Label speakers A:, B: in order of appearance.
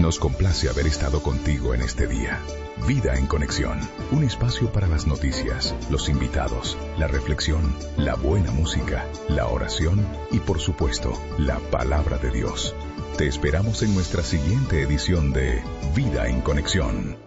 A: Nos complace haber estado contigo en este día. Vida en Conexión, un espacio para las noticias, los invitados, la reflexión, la buena música, la oración y, por supuesto, la palabra de Dios. Te esperamos en nuestra siguiente edición de Vida en Conexión.